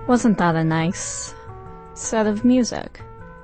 Wasn't that a nice set of music?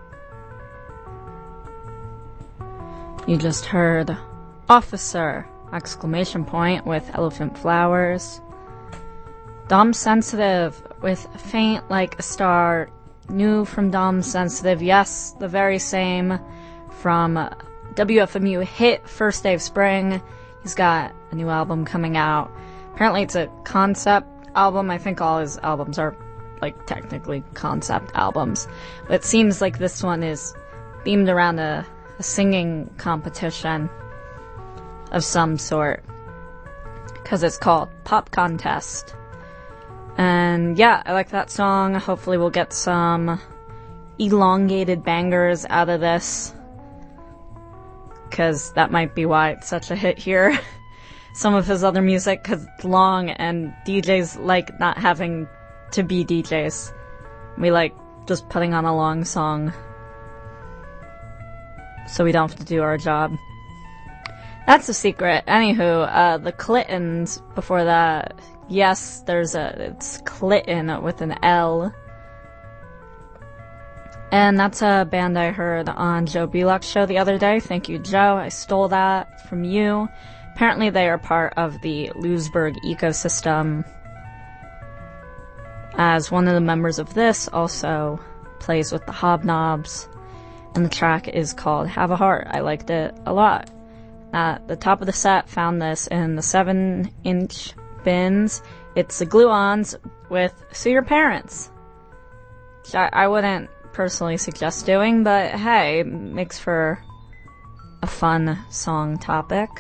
You just heard Officer! Exclamation point with Elephant Flowers. Dom Sensitive with Faint Like a Star. New from Dom Sensitive. Yes, the very same from WFMU hit First Day of Spring. He's got a new album coming out. Apparently it's a concept album. I think all his albums are like technically concept albums. But it seems like this one is themed around a singing competition of some sort, because it's called Pop Contest. And yeah, I like that song. Hopefully we'll get some elongated bangers out of this, because that might be why it's such a hit here. Some of his other music, because it's long and DJs like not having to be DJs. We like just putting on a long song so we don't have to do our job. That's the secret. Anywho, the Clintons before that. Yes, it's Clinton with an L. And that's a band I heard on Joe Belok's show the other day. Thank you, Joe. I stole that from you. Apparently they are part of the Lewisburg ecosystem, as one of the members of this also plays with the Hobnobs. And the track is called Have a Heart. I liked it a lot. At the top of the set, found this in the 7-inch bins. It's the Glue-Ons with Sue Your Parents, which I wouldn't personally suggest doing, but hey, makes for a fun song topic.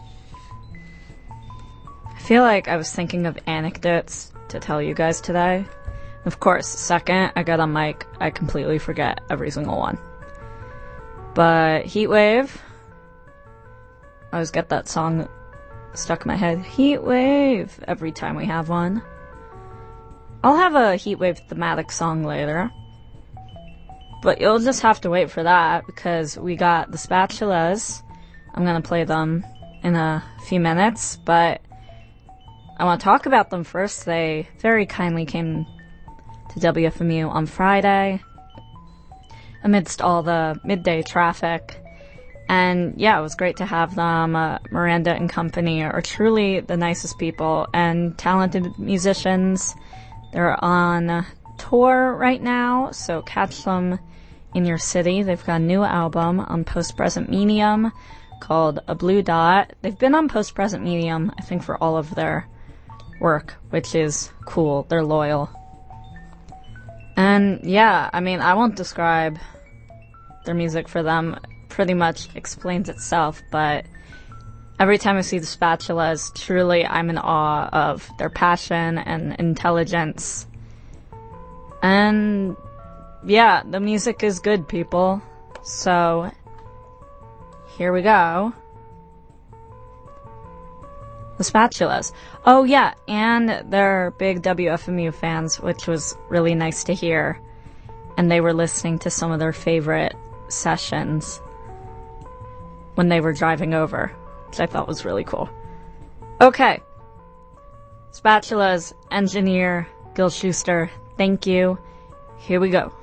I feel like I was thinking of anecdotes to tell you guys today. Of course, the second I got on mic, I completely forget every single one. But Heatwave, I always get that song stuck in my head. Heatwave, every time we have one. I'll have a Heatwave thematic song later, but you'll just have to wait for that, because we got the Spatulas. I'm gonna play them in a few minutes, but I want to talk about them first. They very kindly came to WFMU on Friday amidst all the midday traffic. And yeah, it was great to have them. Miranda and company are truly the nicest people and talented musicians. They're on tour right now, so catch them in your city. They've got a new album on Post Present Medium called A Blue Dot. They've been on Post Present Medium, I think, for all of their work, which is cool. They're loyal. And yeah, I mean, I won't describe their music for them. Pretty much explains itself, but every time I see the Spatulas, truly I'm in awe of their passion and intelligence. And yeah, the music is good, people. So here we go. The Spatulas. Oh yeah, and they're big WFMU fans, which was really nice to hear. And they were listening to some of their favorite sessions when they were driving over, which I thought was really cool. Okay. Spatulas, engineer, Gil Schuster, thank you. Here we go.